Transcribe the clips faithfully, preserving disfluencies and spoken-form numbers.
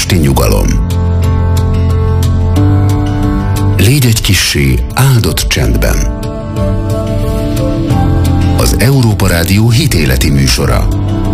esti nyugalom. Légy egy kissé áldott csendben. Az Európa Rádió hitéleti műsora.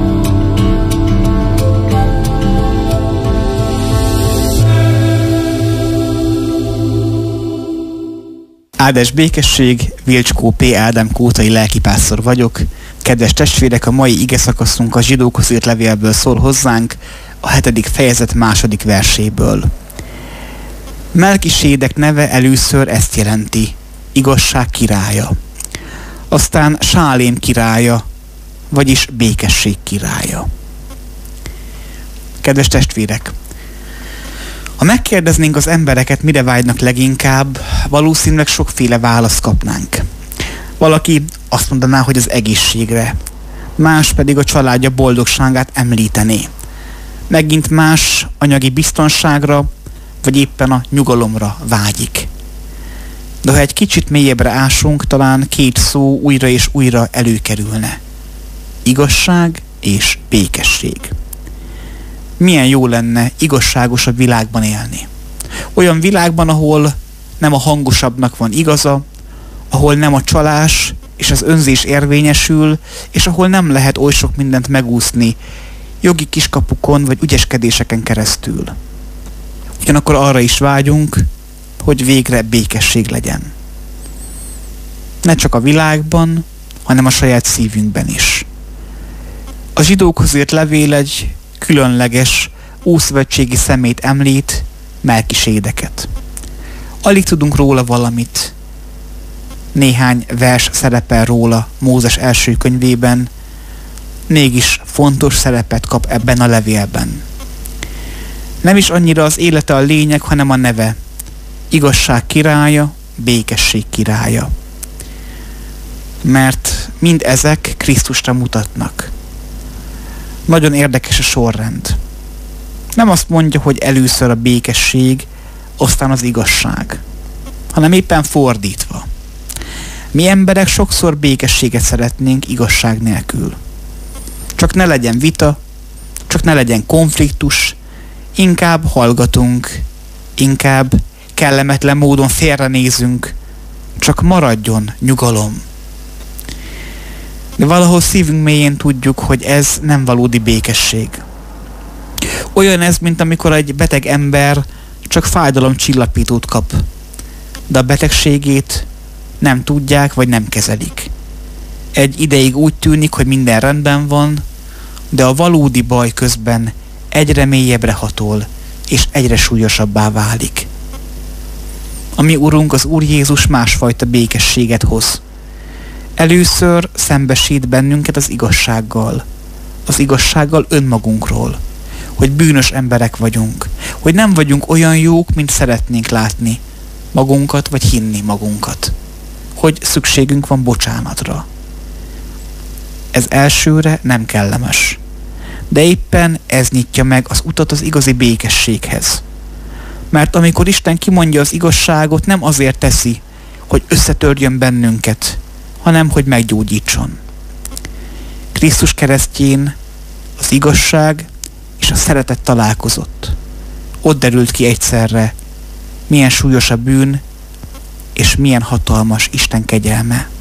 Áldás békesség, Vilcskó P. Ádám kótai lelkipásztor vagyok. Kedves testvérek, a mai igeszakaszunk a Zsidókhoz írt levélből szól hozzánk, a hetedik fejezet második verséből. Melkisédek neve először ezt jelenti, igazság királya. Aztán Sálém királya, vagyis békesség királya. Kedves testvérek! Ha megkérdeznénk az embereket, mire vágynak leginkább, valószínűleg sokféle választ kapnánk. Valaki azt mondaná, hogy az egészségre, más pedig a családja boldogságát említené. Megint más anyagi biztonságra, vagy éppen a nyugalomra vágyik. De ha egy kicsit mélyebbre ásunk, talán két szó újra és újra előkerülne. Igazság és békesség. Milyen jó lenne igazságosabb világban élni. Olyan világban, ahol nem a hangosabbnak van igaza, ahol nem a csalás és az önzés érvényesül, és ahol nem lehet oly sok mindent megúszni jogi kiskapukon vagy ügyeskedéseken keresztül. Ugyanakkor arra is vágyunk, hogy végre békesség legyen. Ne csak a világban, hanem a saját szívünkben is. A zsidókhoz írt levél egy különleges, ószövetségi szemét említ, Melkisédeket. Alig tudunk róla valamit. Néhány vers szerepel róla Mózes első könyvében, mégis fontos szerepet kap ebben a levélben. Nem is annyira az élete a lényeg, hanem a neve. Igazság királya, békesség királya. Mert mind ezek Krisztusra mutatnak. Nagyon érdekes a sorrend. Nem azt mondja, hogy először a békesség, aztán az igazság, hanem éppen fordítva. Mi emberek sokszor békességet szeretnénk igazság nélkül. Csak ne legyen vita, csak ne legyen konfliktus, inkább hallgatunk, inkább kellemetlen módon félrenézünk, csak maradjon nyugalom. De valahol szívünk mélyén tudjuk, hogy ez nem valódi békesség. Olyan ez, mint amikor egy beteg ember csak fájdalomcsillapítót kap, de a betegségét nem tudják, vagy nem kezelik. Egy ideig úgy tűnik, hogy minden rendben van, de a valódi baj közben egyre mélyebbre hatol, és egyre súlyosabbá válik. A mi Urunk, az Úr Jézus másfajta békességet hoz. Először szembesít bennünket az igazsággal, az igazsággal önmagunkról, hogy bűnös emberek vagyunk, hogy nem vagyunk olyan jók, mint szeretnénk látni magunkat, vagy hinni magunkat, hogy szükségünk van bocsánatra. Ez elsőre nem kellemes, de éppen ez nyitja meg az utat az igazi békességhez. Mert amikor Isten kimondja az igazságot, nem azért teszi, hogy összetörjön bennünket, hanem hogy meggyógyítson. Krisztus keresztjén az igazság és a szeretet találkozott. Ott derült ki egyszerre, milyen súlyos a bűn, és milyen hatalmas Isten kegyelme.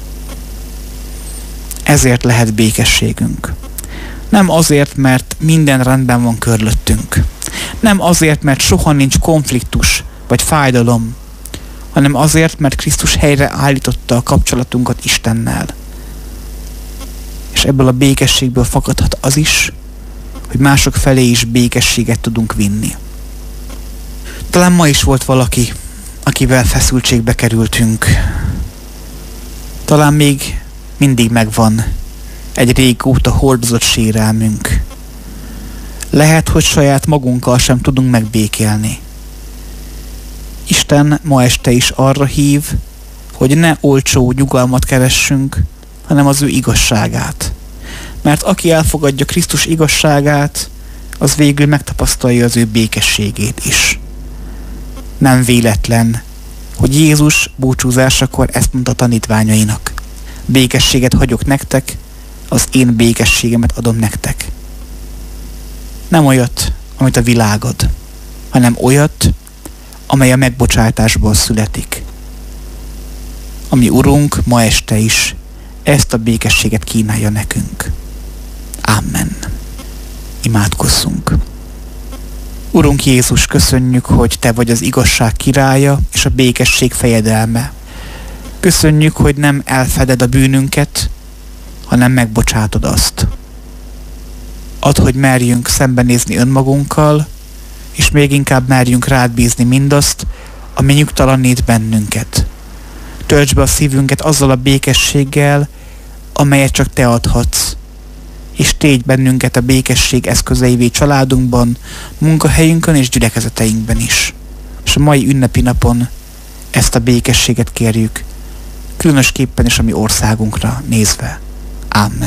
Ezért lehet békességünk. Nem azért, mert minden rendben van körülöttünk. Nem azért, mert soha nincs konfliktus vagy fájdalom, hanem azért, mert Krisztus helyre állította a kapcsolatunkat Istennel. És ebből a békességből fakadhat az is, hogy mások felé is békességet tudunk vinni. Talán ma is volt valaki, akivel feszültségbe kerültünk. Talán még mindig megvan egy régóta hordozott sérelmünk. Lehet, hogy saját magunkkal sem tudunk megbékélni. Isten ma este is arra hív, hogy ne olcsó nyugalmat keressünk, hanem az ő igazságát. Mert aki elfogadja Krisztus igazságát, az végül megtapasztalja az ő békességét is. Nem véletlen, hogy Jézus búcsúzásakor ezt mondta tanítványainak. Békességet hagyok nektek, az én békességemet adom nektek. Nem olyat, amit a világ ad, hanem olyat, amely a megbocsátásból születik. Ami Urunk ma este is ezt a békességet kínálja nekünk. Amen. Imádkozzunk. Urunk Jézus, köszönjük, hogy Te vagy az igazság királya és a békesség fejedelme. Köszönjük, hogy nem elfeded a bűnünket, hanem megbocsátod azt. Add, hogy merjünk szembenézni önmagunkkal, és még inkább merjünk rád bízni mindazt, ami nyugtalanít bennünket. Töltsd be a szívünket azzal a békességgel, amelyet csak Te adhatsz, és tégy bennünket a békesség eszközeivé családunkban, munkahelyünkön és gyülekezeteinkben is. És a mai ünnepi napon ezt a békességet kérjük, különösképpen is a mi országunkra nézve. Amen.